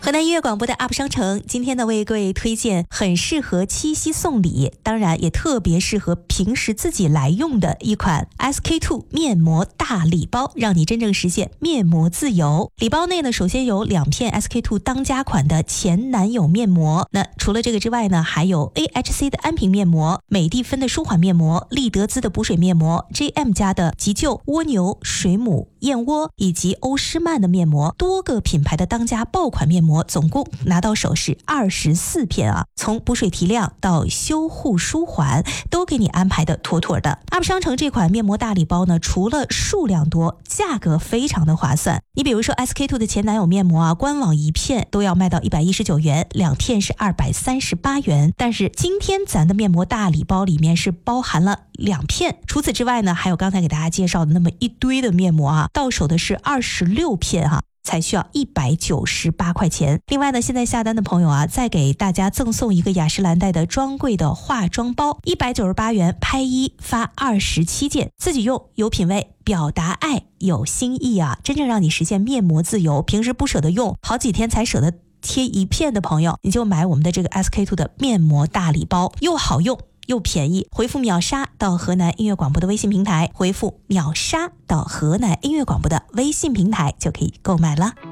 河南音乐广播的 UP 商城今天呢为各位推荐很适合七夕送礼，当然也特别适合平时自己来用的一款 SK-II 面膜大礼包，让你真正实现面膜自由。礼包内呢首先有2片 SK-II 当家款的前男友面膜，那除了这个之外呢还有 AHC 的安瓶面膜、美蒂芬的舒缓面膜、利德兹的补水面膜、JM 家的急救蜗牛、水母、燕窝以及欧诗漫的面膜，多个品牌的当家爆款面膜总共拿到手是24片啊，从补水提亮到修护舒缓都给你安排的妥妥的。UP 商城这款面膜大礼包呢，除了数量多，价格非常的划算。你比如说 SK-II 的前男友面膜啊，官网1片都要卖到119元，2片是238元，但是今天咱的面膜大礼包里面是包含了2片，除此之外呢还有刚才给大家介绍的那么一堆的面膜啊，到手的是26片哈，才需要198块钱。另外呢，现在下单的朋友啊，再给大家赠送一个雅诗兰黛的专柜的化妆包，198元拍1发27件，自己用有品味，表达爱有新意啊，真正让你实现面膜自由。平时不舍得用，好几天才舍得贴1片的朋友，你就买我们的这个 SK-II 的面膜大礼包，又好用又便宜。回复秒杀到河南音乐广播的微信平台，回复秒杀到河南音乐广播的微信平台就可以购买了。